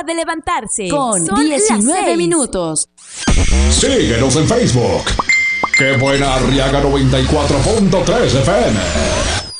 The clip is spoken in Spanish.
hora de levantarse. Con Son 19 las 6. minutos. Síguenos en Facebook. Qué buena Arriaga 94.3 FM.